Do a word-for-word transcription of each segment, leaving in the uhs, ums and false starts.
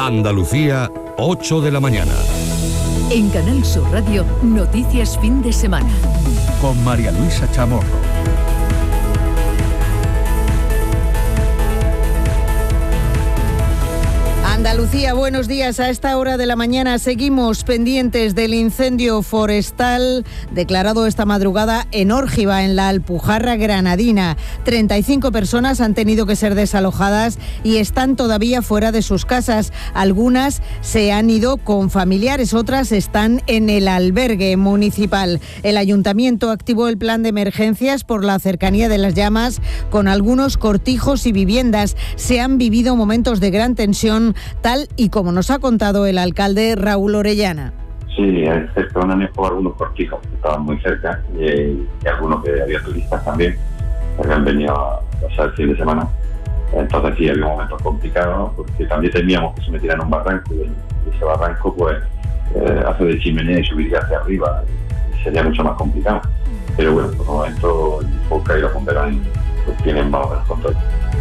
Andalucía, ocho de la mañana. En Canal Sur Radio, Noticias Fin de Semana. Con María Luisa Chamorro. Andalucía, buenos días. A esta hora de la mañana seguimos pendientes del incendio forestal declarado esta madrugada en Órgiva, en la Alpujarra granadina. treinta y cinco personas han tenido que ser desalojadas y están todavía fuera de sus casas. Algunas se han ido con familiares, otras están en el albergue municipal. El ayuntamiento activó el plan de emergencias por la cercanía de las llamas con algunos cortijos y viviendas. Se han vivido momentos de gran tensión, tal y como nos ha contado el alcalde Raúl Orellana. Sí, se manejó algunos cortijos que estaban muy cerca y, y algunos que había turistas también que habían venido a pasar el fin de semana. Entonces sí, había momentos complicados porque también temíamos que se metieran en un barranco y ese barranco pues eh, hace de chimenea y subiría hacia arriba y sería mucho más complicado. Pero bueno, por el momento el Infoca y los bomberos pues, tienen más o menos control.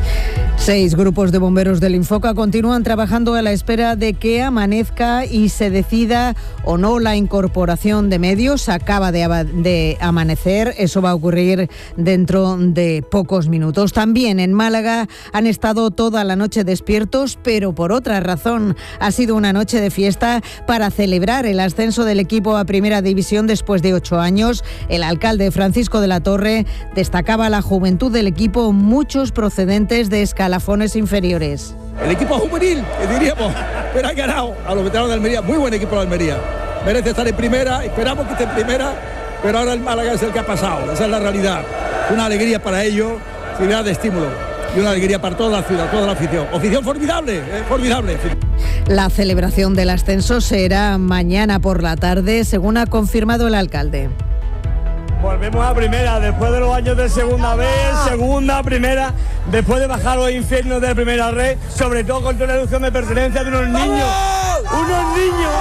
Seis grupos de bomberos del Infoca continúan trabajando a la espera de que amanezca y se decida o no la incorporación de medios. Acaba de, de amanecer, eso va a ocurrir dentro de pocos minutos. También en Málaga han estado toda la noche despiertos, pero por otra razón. Ha sido una noche de fiesta para celebrar el ascenso del equipo a Primera División después de ocho años. El alcalde Francisco de la Torre destacaba la juventud del equipo, muchos procedentes de escalafones inferiores. El equipo juvenil, que diríamos, pero ha ganado a los veteranos de Almería, muy buen equipo de Almería. Merece estar en primera, esperamos que esté en primera, pero ahora el Málaga es el que ha pasado, esa es la realidad. Una alegría para ellos, ciudad de estímulo y una alegría para toda la ciudad, toda la afición. Afición formidable, eh, formidable. La celebración del ascenso será mañana por la tarde, según ha confirmado el alcalde. Volvemos a primera, después de los años de segunda vez, segunda, primera, después de bajar los infiernos de la primera red, sobre todo con la reducción de pertenencia de unos niños, unos niños,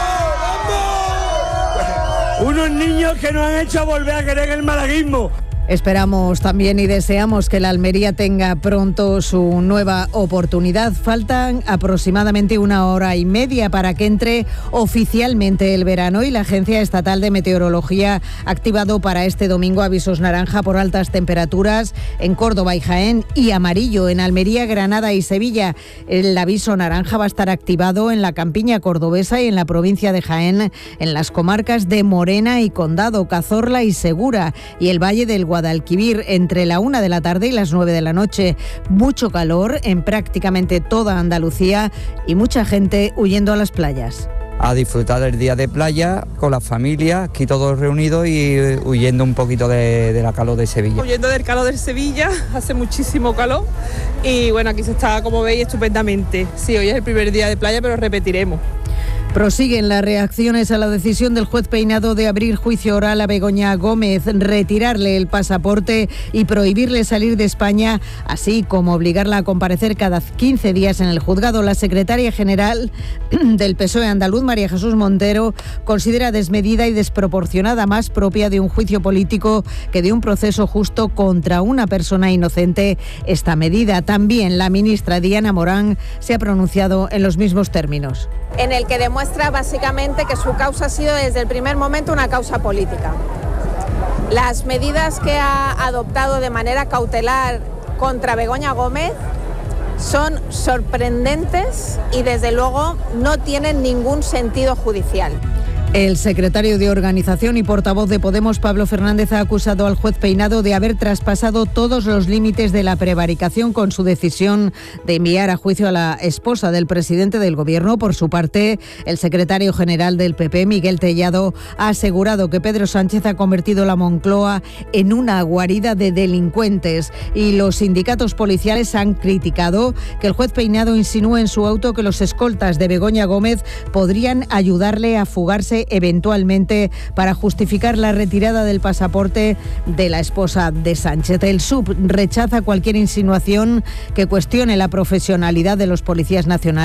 unos niños que nos han hecho volver a querer el malaguismo. Esperamos también y deseamos que la Almería tenga pronto su nueva oportunidad. Faltan aproximadamente una hora y media para que entre oficialmente el verano y la Agencia Estatal de Meteorología ha activado para este domingo avisos naranja por altas temperaturas en Córdoba y Jaén y amarillo en Almería, Granada y Sevilla. El aviso naranja va a estar activado en la campiña cordobesa y en la provincia de Jaén, en las comarcas de Morena y Condado, Cazorla y Segura y el Valle del Guadalquivir entre la una de la tarde y las nueve de la noche. Mucho calor en prácticamente toda Andalucía y mucha gente huyendo a las playas. A disfrutar del día de playa con la familia, aquí todos reunidos y huyendo un poquito de, de la calor de Sevilla. Huyendo del calor de Sevilla, hace muchísimo calor y bueno, aquí se está, como veis, estupendamente. Sí, hoy es el primer día de playa, pero repetiremos. Prosiguen las reacciones a la decisión del juez Peinado de abrir juicio oral a Begoña Gómez, retirarle el pasaporte y prohibirle salir de España, así como obligarla a comparecer cada quince días en el juzgado. La secretaria general del P S O E andaluz, María Jesús Montero, considera desmedida y desproporcionada, más propia de un juicio político que de un proceso justo contra una persona inocente, esta medida. También la ministra Diana Morán se ha pronunciado en los mismos términos. En el que demuestra básicamente que su causa ha sido desde el primer momento una causa política. Las medidas que ha adoptado de manera cautelar contra Begoña Gómez son sorprendentes y desde luego no tienen ningún sentido judicial. El secretario de Organización y portavoz de Podemos, Pablo Fernández, ha acusado al juez Peinado de haber traspasado todos los límites de la prevaricación con su decisión de enviar a juicio a la esposa del presidente del Gobierno. Por su parte, el secretario general del P P, Miguel Tellado, ha asegurado que Pedro Sánchez ha convertido la Moncloa en una guarida de delincuentes y los sindicatos policiales han criticado que el juez Peinado insinúe en su auto que los escoltas de Begoña Gómez podrían ayudarle a fugarse eventualmente para justificar la retirada del pasaporte de la esposa de Sánchez. El S U B rechaza cualquier insinuación que cuestione la profesionalidad de los policías nacionales.